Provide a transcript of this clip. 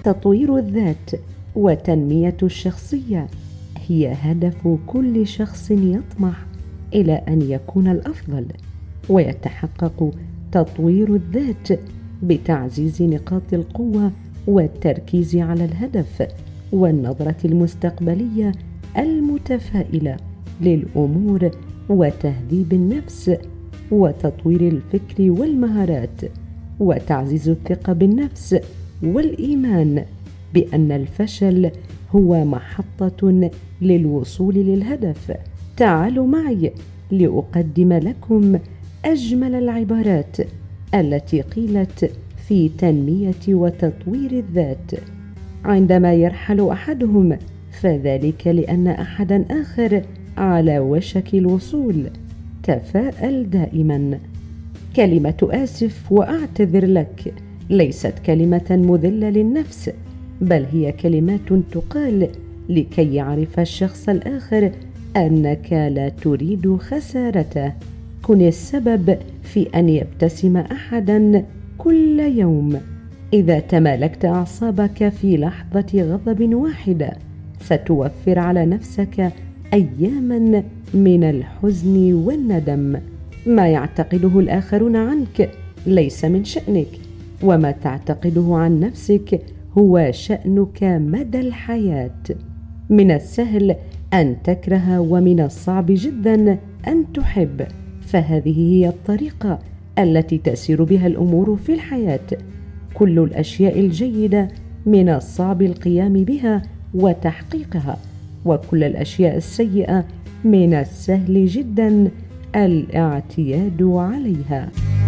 تطوير الذات وتنمية الشخصية هي هدف كل شخص يطمح إلى أن يكون الأفضل، ويتحقق تطوير الذات بتعزيز نقاط القوة والتركيز على الهدف والنظرة المستقبلية المتفائلة للأمور وتهذيب النفس وتطوير الفكر والمهارات وتعزيز الثقة بالنفس والإيمان بأن الفشل هو محطة للوصول للهدف. تعالوا معي لأقدم لكم أجمل العبارات التي قيلت في تنمية وتطوير الذات. عندما يرحل أحدهم فذلك لأن أحدا آخر على وشك الوصول. تفاءل دائما. كلمة آسف وأعتذر لك ليست كلمة مذلة للنفس، بل هي كلمات تقال لكي يعرف الشخص الآخر أنك لا تريد خسارته. كن السبب في أن يبتسم أحدا كل يوم. إذا تمالكت أعصابك في لحظة غضب واحدة ستوفر على نفسك أياما من الحزن والندم. ما يعتقده الآخرون عنك ليس من شأنك، وما تعتقده عن نفسك هو شأنك مدى الحياة. من السهل أن تكره ومن الصعب جدا أن تحب، فهذه هي الطريقة التي تسير بها الأمور في الحياة. كل الأشياء الجيدة من الصعب القيام بها وتحقيقها، وكل الأشياء السيئة من السهل جدا الاعتياد عليها.